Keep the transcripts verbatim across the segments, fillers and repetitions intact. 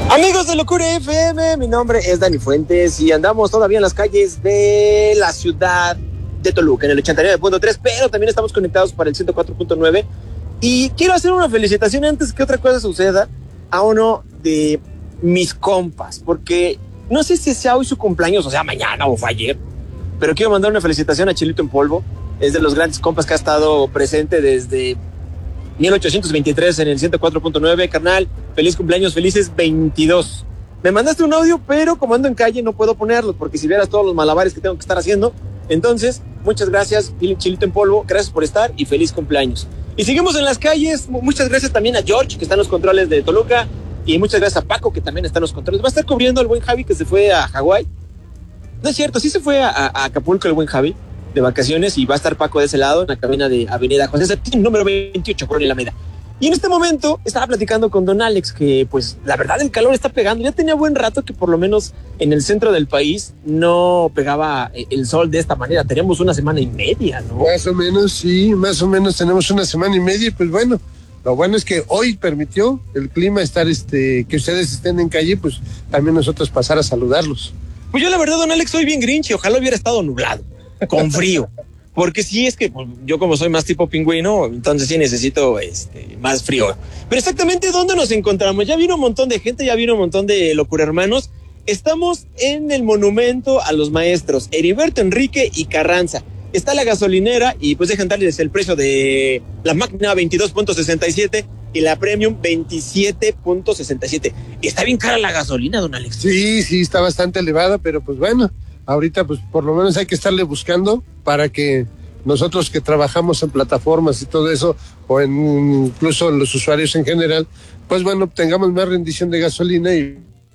Amigos de Locura F M, mi nombre es Dani Fuentes y andamos todavía en las calles de la ciudad de Toluca, en el ochenta y nueve punto tres, pero también estamos conectados para el ciento cuatro punto nueve. Y quiero hacer una felicitación antes que otra cosa suceda a uno de mis compas, porque no sé si sea hoy su cumpleaños, o sea, mañana o fue ayer, pero quiero mandar una felicitación a Chilito en Polvo. Es de los grandes compas que ha estado presente desde mil ochocientos veintitrés en el ciento cuatro punto nueve. Carnal, feliz cumpleaños, felices veintidós. Me mandaste un audio, pero como ando en calle no puedo ponerlo, porque si vieras todos los malabares que tengo que estar haciendo. Entonces, muchas gracias, Chilito en Polvo, gracias por estar y feliz cumpleaños. Y seguimos en las calles. Muchas gracias también a George, que está en los controles de Toluca, y muchas gracias a Paco, que también está en los controles. Va a estar cubriendo al buen Javi, que se fue a Hawái. No es cierto, sí se fue a, a Acapulco el buen Javi de vacaciones, y va a estar Paco de ese lado en la cabina de Avenida José Septín, número veintiocho, Colonia Alameda. Y en este momento estaba platicando con don Alex que pues la verdad el calor está pegando. Ya tenía buen rato que por lo menos en el centro del país no pegaba el sol de esta manera. Teníamos una semana y media, ¿no? Más o menos, sí, más o menos tenemos una semana y media, y pues bueno, lo bueno es que hoy permitió el clima estar, este, que ustedes estén en calle, pues también nosotros pasar a saludarlos. Pues yo la verdad, don Alex, soy bien grinch y ojalá hubiera estado nublado, con frío. Porque sí, es que pues, yo como soy más tipo pingüino, entonces sí necesito este, más frío. Pero exactamente, ¿dónde nos encontramos? Ya vino un montón de gente, ya vino un montón de Locura Hermanos. Estamos en el monumento a los maestros Heriberto Enrique y Carranza. Está la gasolinera y pues dejan darles el precio de la máquina veintidós punto sesenta y siete y la premium veintisiete punto sesenta y siete. Está bien cara la gasolina, don Alex. Sí, sí, está bastante elevada, pero pues bueno, ahorita pues por lo menos hay que estarle buscando para que nosotros que trabajamos en plataformas y todo eso, o en incluso los usuarios en general, pues bueno, tengamos más rendición de gasolina y,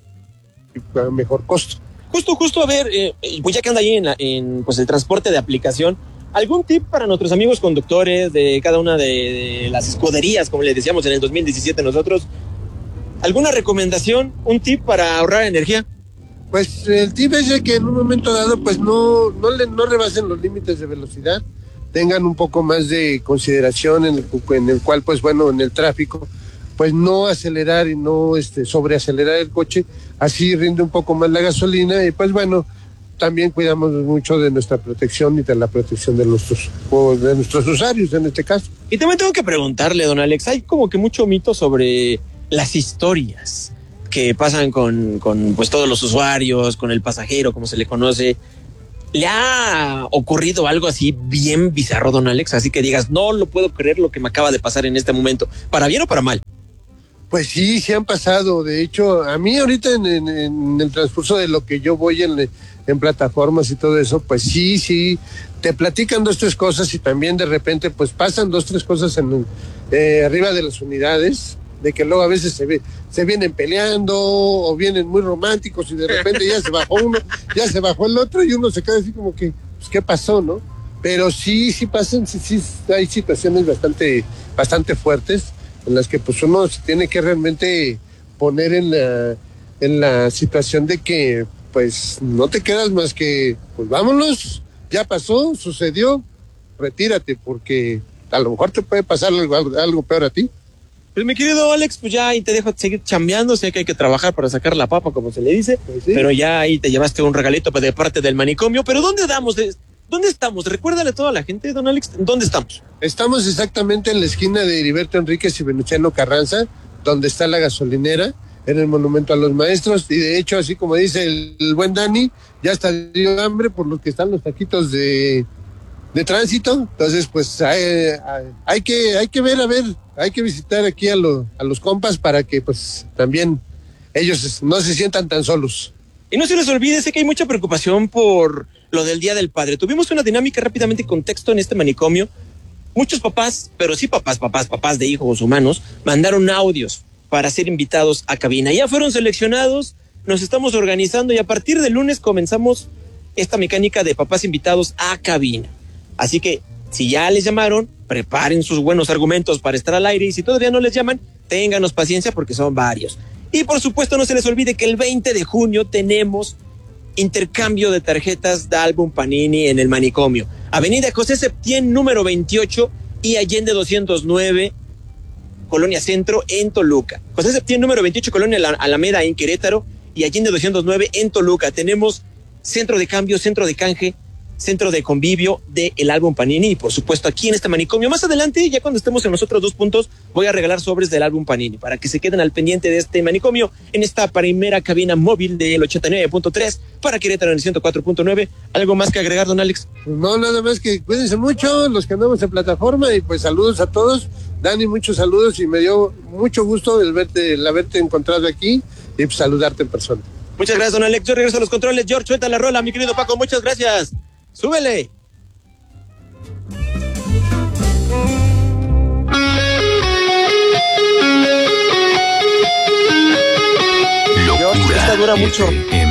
y a mejor costo. Justo, justo, a ver, eh, pues ya que anda ahí en, la, en pues el transporte de aplicación, ¿algún tip para nuestros amigos conductores de cada una de, de las escuderías, como les decíamos en el dos mil diecisiete nosotros? ¿Alguna recomendación, un tip para ahorrar energía? Pues el tip es de que en un momento dado pues no, no, le, no rebasen los límites de velocidad, tengan un poco más de consideración en el, en el cual pues bueno, en el tráfico, pues no acelerar y no este, sobreacelerar el coche, así rinde un poco más la gasolina y pues bueno, también cuidamos mucho de nuestra protección y de la protección de nuestros, de nuestros usuarios en este caso. Y también tengo que preguntarle, don Alex, hay como que mucho mito sobre las historias que pasan con, con pues todos los usuarios, con el pasajero, como se le conoce. ¿Le ha ocurrido algo así bien bizarro, don Alex? Así que digas, no lo puedo creer lo que me acaba de pasar en este momento, ¿para bien o para mal? Pues sí, sí han pasado. De hecho, a mí ahorita en, en, en el transcurso de lo que yo voy en, en plataformas y todo eso, pues sí, sí, te platican dos, tres cosas y también de repente pues pasan dos, tres cosas en, eh, arriba de las unidades, de que luego a veces se ve, se vienen peleando o vienen muy románticos y de repente ya se bajó uno, ya se bajó el otro y uno se queda así como que, pues qué pasó, ¿no? Pero sí, sí pasan, sí, sí, hay situaciones bastante, bastante fuertes en las que pues uno se tiene que realmente poner en la, en la situación de que pues no te quedas más que, pues vámonos, ya pasó, sucedió, retírate, porque a lo mejor te puede pasar algo, algo peor a ti. Pues mi querido Alex, pues ya ahí te dejo seguir chambeando, sé que hay que trabajar para sacar la papa, como se le dice, pues sí. Pero ya ahí te llevaste un regalito de parte del manicomio. Pero ¿dónde damos? De, ¿Dónde estamos? Recuérdale a toda la gente, don Alex, ¿dónde estamos? Estamos exactamente en la esquina de Heriberto Enríquez y Venustiano Carranza, donde está la gasolinera, en el Monumento a los Maestros, y de hecho, así como dice el, el buen Dani, ya está dio hambre por lo que están los taquitos de, de tránsito. Entonces, pues hay, hay, hay que hay que ver, a ver, hay que visitar aquí a, lo, a los compas para que pues también ellos no se sientan tan solos. Y no se les olvide, sé que hay mucha preocupación por lo del Día del Padre. Tuvimos una dinámica rápidamente y contexto en este manicomio. Muchos papás, pero sí papás, papás, papás de hijos humanos, mandaron audios para ser invitados a cabina. Ya fueron seleccionados, nos estamos organizando y a partir del lunes comenzamos esta mecánica de papás invitados a cabina. Así que si ya les llamaron, preparen sus buenos argumentos para estar al aire, y si todavía no les llaman, ténganos paciencia porque son varios. Y por supuesto no se les olvide que el veinte de junio tenemos intercambio de tarjetas de álbum Panini en el manicomio. Avenida José Septién, número veintiocho y Allende doscientos nueve, Colonia Centro en Toluca. José Septién, número veintiocho, Colonia Alameda en Querétaro, y Allende doscientos nueve en Toluca. Tenemos centro de cambio, centro de canje, centro de convivio del álbum Panini, y por supuesto aquí en este manicomio. Más adelante, ya cuando estemos en los otros dos puntos, voy a regalar sobres del álbum Panini para que se queden al pendiente de este manicomio en esta primera cabina móvil del ochenta y nueve punto tres para Querétaro en el ciento cuatro punto nueve. ¿Algo más que agregar, don Alex? No, nada más que cuídense mucho los que andamos en plataforma, y pues saludos a todos. Dani, muchos saludos, y me dio mucho gusto el verte, el haberte encontrado aquí y pues, saludarte en persona. Muchas gracias, don Alex. Yo regreso a los controles. George, suelta la rola, mi querido Paco. Muchas gracias. ¡Súbele! George, esta dura mucho.